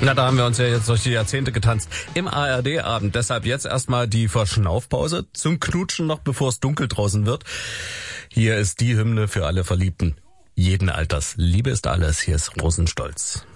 Na, da haben wir uns ja jetzt durch die Jahrzehnte getanzt. Im ARD-Abend. Deshalb jetzt erstmal die Verschnaufpause zum Knutschen noch, bevor es dunkel draußen wird. Hier ist die Hymne für alle Verliebten jeden Alters. Liebe ist alles. Hier ist Rosenstolz.